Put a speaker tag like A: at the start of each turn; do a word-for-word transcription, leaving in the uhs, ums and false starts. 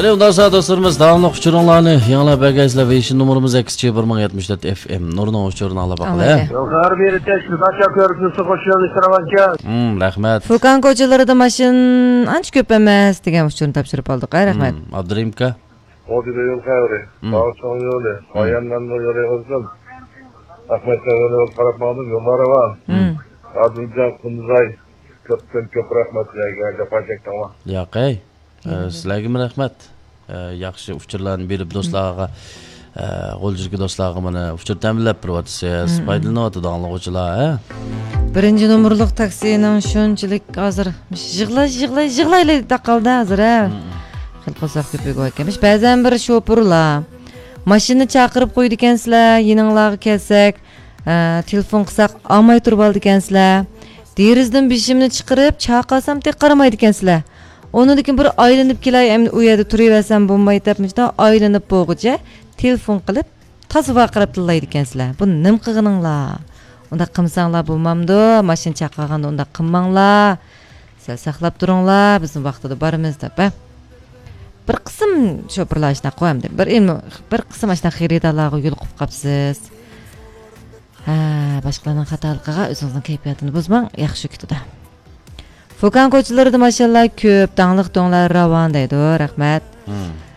A: Hele undan sonra dostlarımız devamlı uçurumlarını yanına belgesle ve işin numaramız eksi bir bin yetmiş dört F M. Nuruna uçurunu ala bakalım.
B: Yollar bir teşkil açak örgüsü koşuyor istiravanca.
A: Hmm, rahmet.
C: Furkan kocaları da maşın anç köp emas degan uçurunu tapşırıp aldık. Ay rahmet.
A: Hmm, Abdurrahimka.
B: O bir yol kayırı. Sağ son yolu. Ayandan da yolu olsun. Ahmet'ten yolu karapmadım yolları var. Ardınca Kunduzay köpten köp rahmetler geldi paylaştık ama.
A: Ya kay. Sizlarga rahmat. Yaxshi uçurlarni berib do'stlarga, qo'ljirgi do'stlarga mana uçur ta'minlab beryapsiz. Foydalanyapti o'quvchilar, ha?
C: Birinchi nomerliq taksining shunchalik hozir yig'la yig'la yig'layli taqaldi hozir, ha. Xil qo'saq ko'payib ekanmish. Ba'zan bir shopurlar mashina chaqirib qo'ydi ekansizlar, yininglarga kelsak, telefon qilsak olmay turib oldi ekansizlar. Derizdan beshimni chiqarib chaqasam tek qaramaydi ekansizlar. Onun için bir aylanıp kelay, emin u yerda turaversam bo'lmaydi debmishda, aylanıp bo'g'icha telefon qilib tasva qarab tillaydi ekansizlar. Buni nim qilganinglar? Unda qilsanglar bo'lmamdi, mashina chaqirganda unda qilmanglar. Sal saqlab turinglar, bizning vaqtida borimiz deb. Bir qism shopirlar ishni qo'yam deb. Bir endi bir qism ashna xaridorlarga yo'l qo'yib qapsiz. Ha, boshqalarning xatoliqiga o'zingizning kayfiyatini buzmang, yaxshi kutadi. Furkan ko'chalarida mashallah ko'p, dangliq do'nglar ravon deydi, rahmat.